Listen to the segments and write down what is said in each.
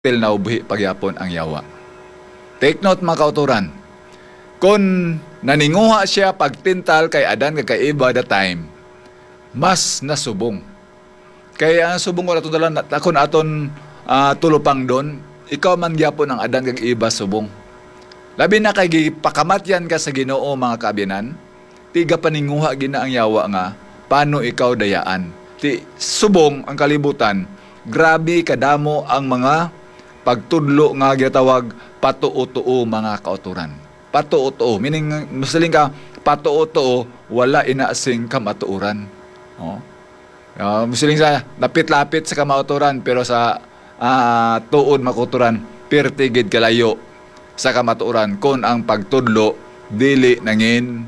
til na ubuhi pagyapon ang yawa. Take note mga kauturan, kung naninguha siya pagtintal kay Adan kay Eva that time, mas nasubong. Kaya ang subong ko nato dalan akon aton tulupang doon, ikaw man gyapon ang Adan kag Eva subong. Labi na kay gipakamatyan ka sa Ginoo mga kaabyanan, tiga paninguha gina ang yawa nga, paano ikaw dayaan? Ti subong ang kalibutan, grabe kadamo ang mga pagtudlo nga gitawag patuo-tuo mga kauturan. Patuo-tuo, meaning musaling ka patuo-tuo, wala inaasing kamatuuran. Oh. Musaling sa lapit-lapit sa kamatuuran pero sa tuod makuturan pertigid kalayo sa kamatuuran kon ang pagtudlo dili nangin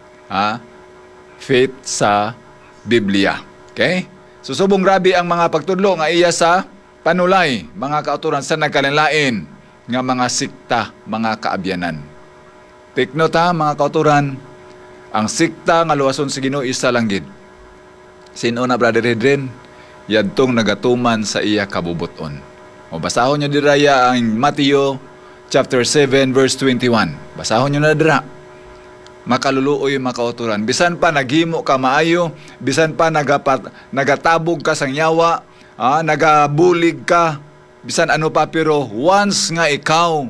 faith sa Biblia. Okay? So subong grabe ang mga pagtudlo nga iya sa panulay, mga kauturan sa nagkalinlain nga mga sikta, mga kaabyanan. Take note mga kauturan, ang sikta nga luwason sa Ginoo isa lang gid. Sino na Brother Hedren? Yadtong nagatuman sa iya kabubuton. O basahon nyo diraya ang Mateo chapter 7 verse 21. Basahon nyo na dira. Makaluluoy mga kauturan. Bisan pa naghimo ka maayo, bisan pa nagatabog ka sang yawa, nagabulig ka, bisan ano pa, pero once nga ikaw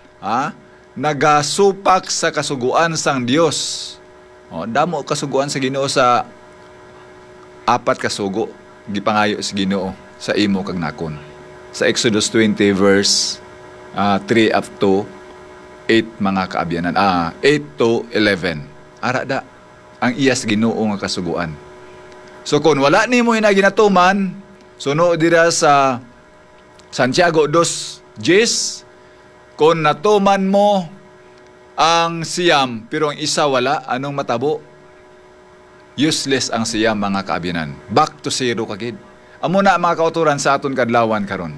nagasupak sa kasuguan sang Dios, damo kasuguan sa Ginoo sa 4 kasugo gipangayo sa Ginoo sa imo kag nakon sa Exodus 20 verse 3 up to 8 mga kaabyanan 8 to 11 ara da ang iyas Ginoo nga kasuguan. So kung wala nimo ginatuman, suno dira sa Santiago 2:10, kung natuman mo ang siyam pero ang isa wala, anong matabo? Useless ang siyam mga kaabyanan. Back to zero kagid. Amo na mga kauturan sa aton kadlawan karon.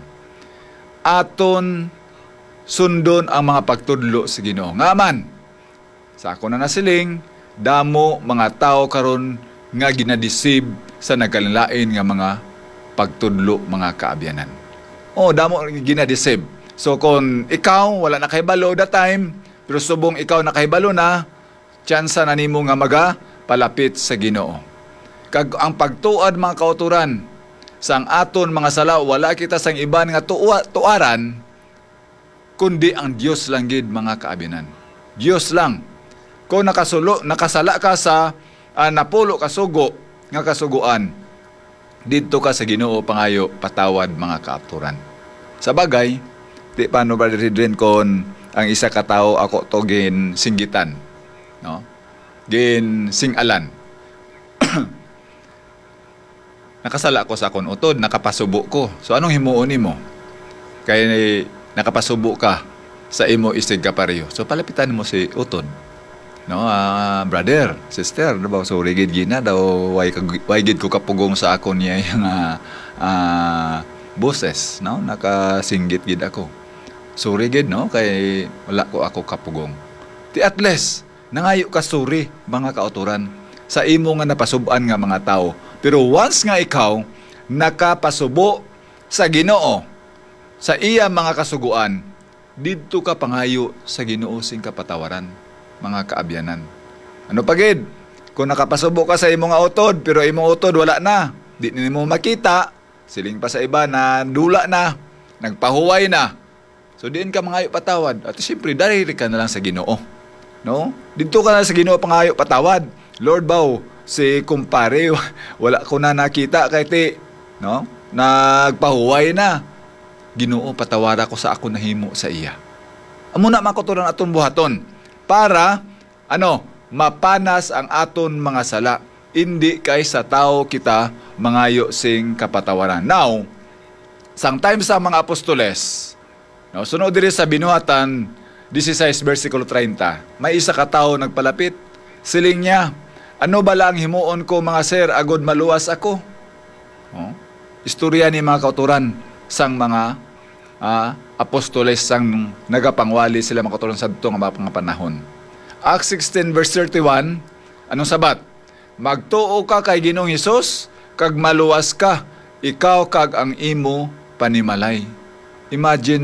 Aton sundon ang mga pagtudlo sa Ginoo. Ngaman, sa ako na nasiling, damo mga tao karon nga ginadisib sa nagkalinlain nga mga pagtudlo mga kaabyanan. Damo ginadisib. So kung ikaw wala na kahibalo that time, pero subong ikaw nakahibalo na, tsansa na nimo nga palapit sa Ginoo. Kag ang pagtuad mga kauturan sang aton mga sala, wala kita sang iban nga tuaran kundi ang Dios lang gid mga kaabyanan. Dios lang. Kung nakasala ka sa napulo kasugo nga kasuguan, didto ka sa Ginoo pangayo patawad mga kauturan. Sa bagay, di paano Brother Hedren kon ang isa ka tawo ako to gin singgitan, no? Gin singalan. Nakasala ko sa akon utod, nakapasubo ko. So anong himuon nimo? Kay nakapasubo ka sa imo isig kapareho. So palapitan mo si utod. No, brother, sister, daw so rigid gina daw why gid ko kapugong sa akon niya yung boses, no? Nakasinggit gid ako. Sorry gid, no? Kay wala ko ako kapugong. Ti at least nangayo ka sorry mga kauturan sa imo nga napasuban nga mga tao. Pero once nga ikaw nakapasubo sa Ginoo sa iya mga kasuguan, didto ka pangayo sa Ginoo sing kapatawaran mga kaabyanan. Ano pagid? Kung nakapasubo ka sa imong utod pero imong utod wala na, di nimo makita, siling pa sa iba na dula na, nagpahuway na. So diin ka mangayo patawad. At siyempre dali ka na lang sa Ginoo. No? Dito ka na sa Ginoo pangayo patawad. Lord baw, si kumpare wala ko na nakita kay ti, no? Nagpahuway na. Ginoo patawara ko sa ako nahimo sa iya. Amo na makuturan aton buhaton para mapanas ang aton mga sala. Hindi kay sa tao kita mangayo sing kapatawaran. Now, sang time sa mga apostoles, no, sunod diri sa binuhatan 16 versikulo 30, may isa ka tao nagpalapit, siling niya, ano ba lang himuon ko mga sir, agod maluwas ako? Istorya ni mga kauturan sang mga apostoles sang nagapangwali sila mga kauturan sa dito nga mga panahon. Acts 16 verse 31, anong sabat? Magtuo ka kay Ginoong Hesus, kag maluwas ka, ikaw kag ang imo panimalay. Imagine